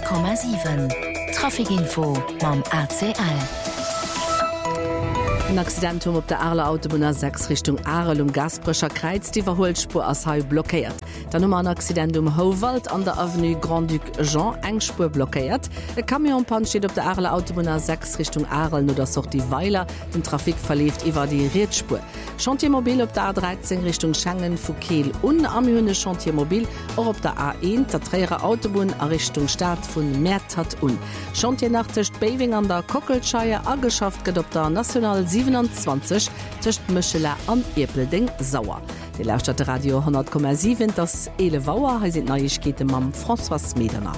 100,7 Trafikinfo mam ACL. Ein Accidentum op der Arler Autobahn 6 Richtung Arel Gasbrecher Kreiz, die Verholspur as Hai blockiert. Dann ein Accidentum Howald an der Avenue Grand Duc Jean Engspur blockiert. E Kamionpan steht op der Arler Autobahn 6 Richtung Arel nur das die Weiler. Den Trafik verlieft iwwer die Rätspur. Chantiermobil op der A13 Richtung Schengen Fouquet und am hunne Chantiermobil auch op der A1 der Träger Autobahn a Richtung Start vun Mätat un. Chantiernachticht Beving an der Kockelscheier ageschafft get op der National 27 tcht Mëcheler an Epelding sauer. De Laufstadt Radio 100,7 das Ele Wauer ha sind Neuigkeiten mam François Medernach.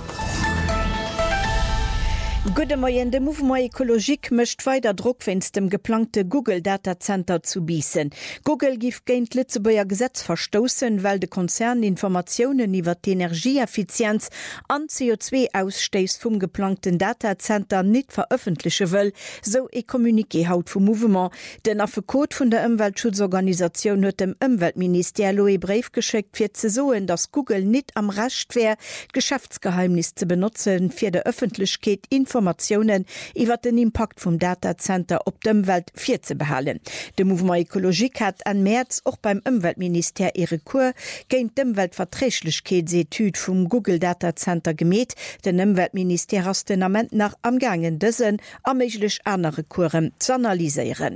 Gute Morgen, de Mouvement Ökologik möcht weiter Druck wenns dem geplante Google Data Center zu biesen. Google gif geint Lützeburger Gesetz verstoßen, weil de Konzern Informationen iwwer d'Energieeffizienz an CO2-Ausstoß vom geplanten Data Center nicht veröffentliche will, so e Kommuniqué haut vom Mouvement. Den Affekot von der Umweltschutzorganisation hat dem Umweltminister Loe Brief geschickt, für zu sagen, dass Google nicht am Recht wäre, Geschäftsgeheimnis zu benutzen, für die Öffentlichkeit Informationen iwwer den Impact vom Datacenter op dem Welt 4 zu behalen. De Mouvement Ökologik hat an März auch beim Umweltminister Erikur géint dem Weltverträglichkeitsetüd vom Google Datacenter gemäht. Den Umweltminister has den Amment nach am gangen dessen améiglech andere Kuren zu analysieren.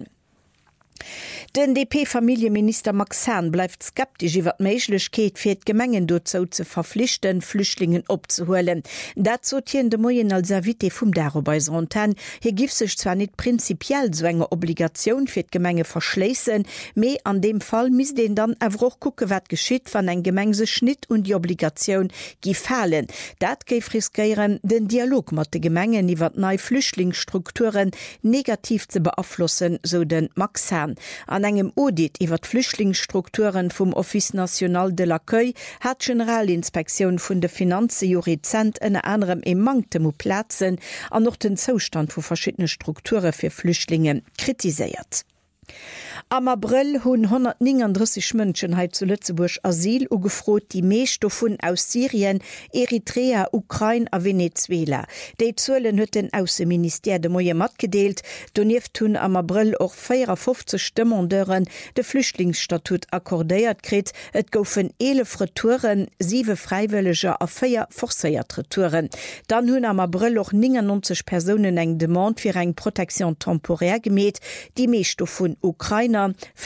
Den DP-Familienminister Max Herrn bleibt skeptisch iwwer d'Meiglechkeet fir d'Gemengen dozo zu verpflichten, Flüchtlingen opzuholen. Dazu tien de Moien als Servite vum Darobeisanten. Hier gif sech zwar nicht prinzipiell so enge Obligation fir d'Gemenge verschleessen, me an dem Fall mis den dann awroch kucke wat geschitt, wann ein Gemeng se schnitt und die Obligation gefallen. Dat geif riskieren, den Dialog mat de Gemengen iwwer neue Flüchtlingsstrukturen negativ zu beeinflussen, so den Max Herrn. An engem Audit iwwer Flüchtlingsstrukturen vom Office National de l'Accueil hat Generalinspektion vun de Finanze Jurizent en anderem e Mangtemo Plätzen an noch den Zustand vu verschiedene Strukture fir Flüchtlinge kritisiert. Am April hunn 139 Mënschen heit zu Lützeburg Asyl ugefrot die meeschte vun aus Syrien, Eritrea, Ukraine a Venezuela. Déi Zuelen huet den Außenminister de Moie mat gedeelt, donieft hunn am April och 54 Stimmondeuren de Flüchtlingsstatut akkordéiert krit, et goufen 11 Retouren, 7 Freiwilliger a 4 forcéiert Retouren. Dann hunn am April och 99 Personen eng Demand fir eng Protektion temporär gemet, die meeschte vun Ukraine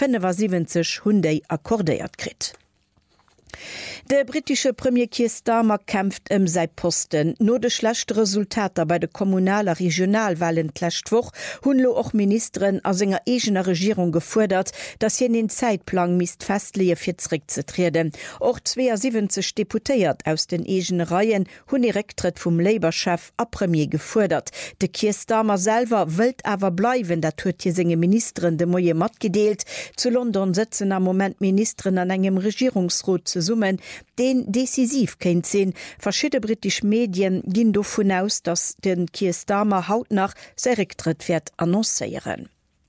75 Hundei akkordéiert krit. Der britische Premier Keir Starmer kämpft sei Posten. No de schlechte Resultater bei de kommunaler Regionalwahlen d'lächtwoch hunlo och Ministerin aus enger egener Regierung gefordert, dass hier den Zeitplan mist festlehe fir zurückzutreten. Och 72 Deputéiert aus den egen Reihen hun Rücktritt vom Labour-Chef a Premier gefordert. De Keir Starmer selber wölt aber bleiben, dat huet hier senge Ministerin de Moie mat gedeelt. Zu London sitzen am Moment Ministerin an engem Regierungsrat zu summen, den decisiv kennt sinn. Verschiedene britische Medien gehen davon aus, dass den Keir Starmer hautnach sein Rücktritt wird annoncieren.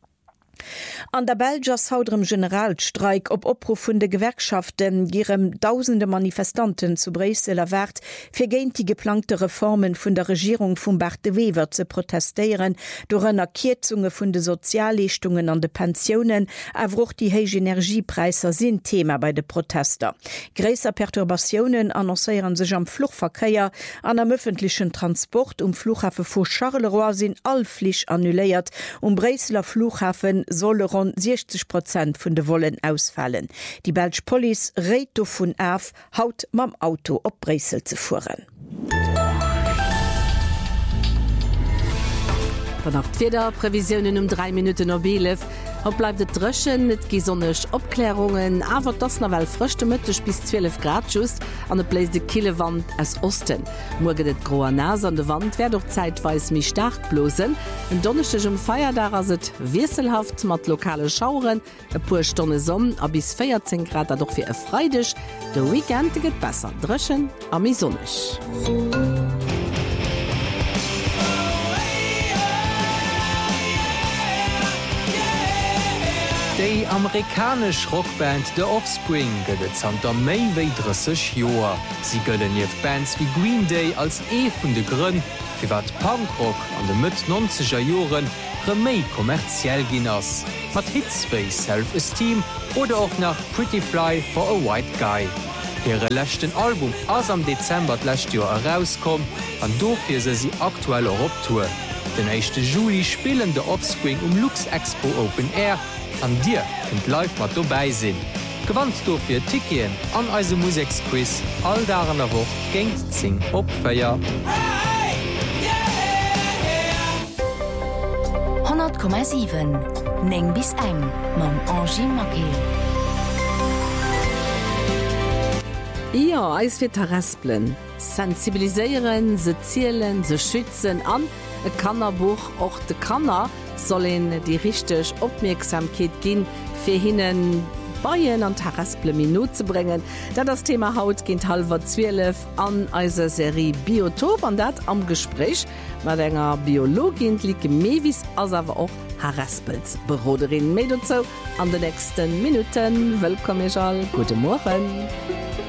An der Belgiers hautrem Generalstreik op Opruf vun de Gewerkschaften girem tausende Manifestanten zu Brüsseler Wert fir géint die geplante Reformen vun der Regierung vum Bart de Wever ze protestieren, durch ënner Kürzunge vun de Sozialleistungen an de Pensionen awroch die heige Energiepreiser sinn Thema bei de Protester. Gräser Perturbationen annoncéieren sech am Fluchverkeier, an am öffentlichen Transport Flughafen vor Charleroi sinn all Flich annuléiert, Brüsseler Flughafen solle rund 60% vun de Wollen ausfallen. Die Belgische Police rät davon auf, haut mam Auto op Brüssel zu fuhren. Danach wieder Prävisionen 3 Minuten noch 11. Und bleibt es dröschen, nicht gesonnech Abklärungen, aber das noch weil frisch Mittag bis 12 Grad just an der bläst die Killewand aus Osten. Morgen das graue Nase an der Wand wird doch zeitweise mich stark bloßen. Am Donnerstag um Feiertag ist es wechselhaft mit lokalen Schauern, ein paar Stunden Sonne, aber bis 14 Grad doch für ein Freitag. Der Weekend geht besser, dröschen, aber sonnig. Die amerikasch Rockband The Offspring gëtt an der méi wéi 30 Joer. Sie gëllen jeef Bands wie Green Day als vun de Grënn, fir wat Punkrock an de Mëtt 90er Joren méi kommerziell ginn ass. Mat Hitspace Self-Esteem oder auch nach Pretty Fly for a White Guy. Hire lächten Album ass am Dezember lächt Joer herauskom, an dofir se sie aktuell Europtour. Den 1. Juli spielen de Offspring Lux Expo Open Air, an Dir kënnt live mat dobäi sinn. Gewandt do fir Tikien an eise Musiksquiz all darener woch géint zing opféier. 100,7 Neng bis eng mam Angie Mackey. Ja, eis fir Terrasplen. Sensibiliséieren, se zielen, se schützen an. E Kannerbuch och de Kanner sollen die richtig Aufmerksamkeit gin fir hinnen Bayen an Terrasple Minute zu bringen. Da das Thema Haut ginint halber 12 an eiser Serie Biotop an dat am Gespräch mat enger Biologin like Mevis as awer auch Haraspels Beroderin Medozo an den nächsten Minuten. Willkommen all, guten Morgen.